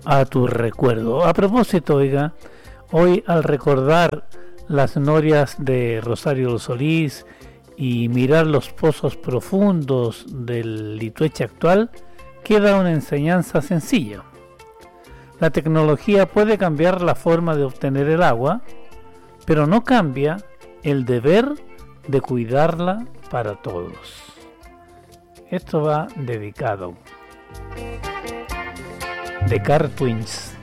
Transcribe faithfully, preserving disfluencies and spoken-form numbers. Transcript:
a tu recuerdo. A propósito, oiga, hoy al recordar las norias de Rosario Solís y mirar los pozos profundos del Litueche actual, queda una enseñanza sencilla. La tecnología puede cambiar la forma de obtener el agua, pero no cambia el deber de cuidarla para todos. Esto va dedicado. The Car Twins.